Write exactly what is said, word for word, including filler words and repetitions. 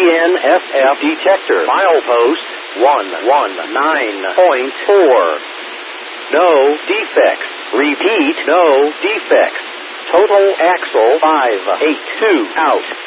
N S F detector. Milepost one one nine point four. No defects. Repeat, no defects. Total axle five eight two out.